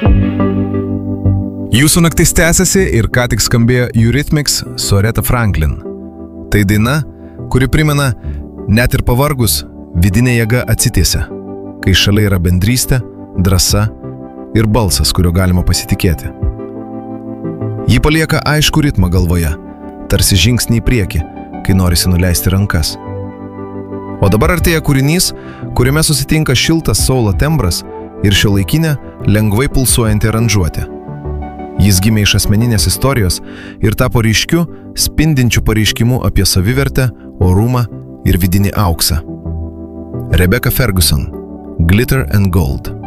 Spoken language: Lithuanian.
Jūsų naktis tęsiasi ir ką tik skambėjo Eurythmics su Aretha Franklin. Tai daina, kuri primena, net ir pavargus, vidinė jėga atsitiesia, kai šalia yra bendrystė, drąsa ir balsas, kuriuo galima pasitikėti. Ji palieka aišku ritmą galvoje, tarsi žingsnį į priekį, kai norisi nuleisti rankas. O dabar artėja kūrinys, kuriame susitinka šiltas soulo tembras ir šiuolaikinė, lengvai pulsuojanti aranžuotė. Jis gimė iš asmeninės istorijos ir tapo ryškiu, spindinčiu pareiškimu apie savivertę, orumą ir vidinį auksą. Rebecca Ferguson, Glitter and Gold.